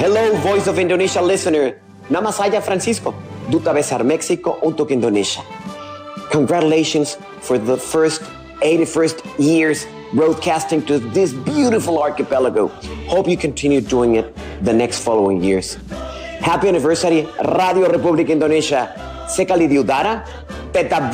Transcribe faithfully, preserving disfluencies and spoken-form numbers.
Hello, Voice of Indonesia listener. Nama saya Francisco, Duta Besar Mexico untuk Indonesia. Congratulations for the first eighty-first years broadcasting to this beautiful archipelago. Hope you continue doing it the next following years. Happy anniversary, Radio Republik Indonesia. Sekali diudara, tetap